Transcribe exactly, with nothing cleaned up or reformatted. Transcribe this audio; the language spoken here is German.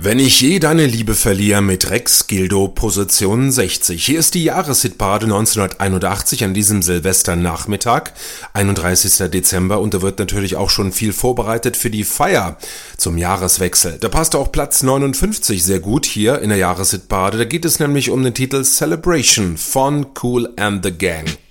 Wenn ich je deine Liebe verliere mit Rex Gildo, Position sechzig. Hier ist die Jahreshitparade neunzehnhunderteinundachtzig an diesem Silvesternachmittag, einunddreißigster Dezember, und da wird natürlich auch schon viel vorbereitet für die Feier zum Jahreswechsel. Da passt auch Platz neunundfünfzig sehr gut hier in der Jahreshitparade. Da geht es nämlich um den Titel Celebration von Kool and the Gang.